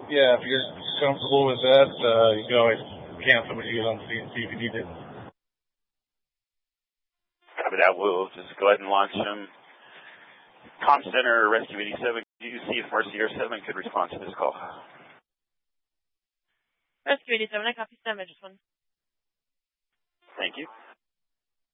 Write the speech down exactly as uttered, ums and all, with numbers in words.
yeah, if you're comfortable with that, uh, you can always cancel what you get on C N C if you need it. Copy that. We'll just go ahead and launch them. Comm Center, Rescue eighty-seven, do you see if Mercy Air seven could respond to this call? Rescue eighty-seven, I copy seven, just one. Thank you.